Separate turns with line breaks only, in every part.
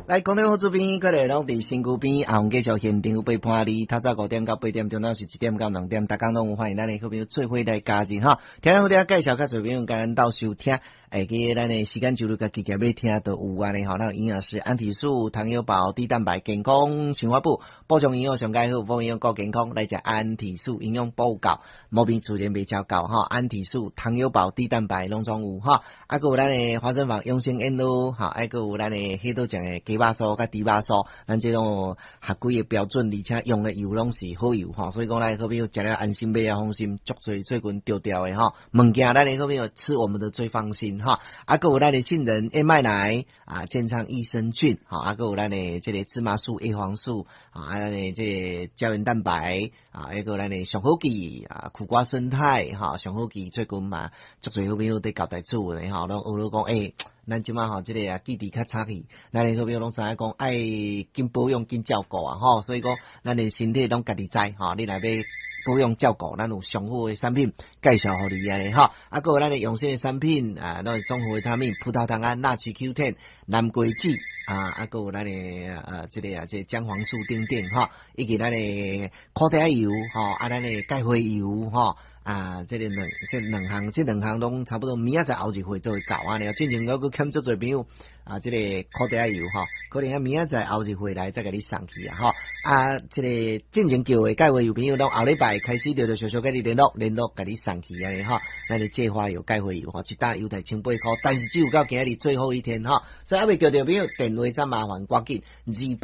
来，广东好主编，过来拢伫新区边，红继续现场被判哩，透早5点到8点，中昼是1点到2点，大家拢有欢迎咱的好朋友做伙来加入哈。听好听介绍，较做朋友跟到收听。给咱的时间就如甲直接要听到有安尼吼，咱营养师安体素、糖油宝、低蛋白、健康生活部补充营养上介好，补营养够健康，来食安体素营养补够，毛病自然袂超够哈。安体素、糖油宝、低蛋白拢总有哈，还有咱的花生坊养生烟露哈，还有咱的迄倒种的鸡肉酥甲猪肉酥，咱这种合规的标准，而且用的油拢是好油哈，所以讲咱好朋友食了安心，买了放心，足最近丢掉的哈，物件咱的好朋友吃我们的最放心。哈，还有咱的杏仁燕麦奶啊，健康益生菌，好，还有咱的这个芝麻素、叶黄素啊，咱的这个胶原蛋白啊，还有咱的上好记啊，苦瓜生态哈，上好记最近嘛，足侪好朋友伫交代做的哈，拢有讲咱即马吼这个啊记忆较差去，咱的好朋友拢知影讲爱紧保养紧照顾啊吼，所以讲咱的身体拢家己知哈，你若要保养照顾，咱有上好的产品介绍互你安尼哈，还有咱的养生的产品啊，咱综合维他命、葡萄糖胺、纳曲 Q10、蓝桂枝啊，还有咱的这个这姜黄素等等哈，以及咱的烤底油哈，啊咱的钙灰油哈。啊，这两项拢差不多明仔载后一回就会到啊！你进前我欠足侪朋友啊，这个烤底油哈，可能啊明仔载后一回来再给你送去啊哈！啊，这个进前叫的钙灰油朋友，拢后礼拜开始小小跟你联络给你送去安尼哈！咱的芥花油、钙灰油哈，一打油台1,800块，但是只有到今日最后一天哈，所以还未叫着朋友电话再麻烦赶紧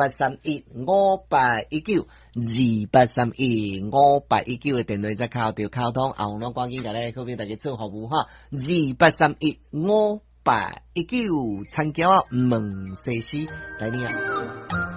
28315819的电话再敲着敲通。啊，我们赶紧甲咧，可别大家做服务哈，28315819参加问西施来领。